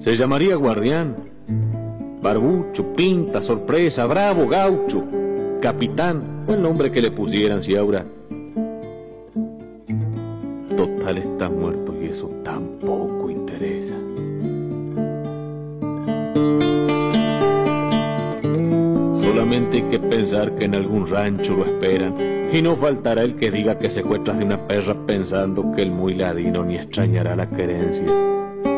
Se llamaría Guardián, Barbucho, Pinta, Sorpresa, Bravo, Gaucho, Capitán, o el nombre que le pusieran si ahora. Total está muerto y eso tampoco interesa. Solamente hay que pensar que en algún rancho lo esperan y no faltará el que diga que se fue tras de una perra pensando que el muy ladino ni extrañará la querencia.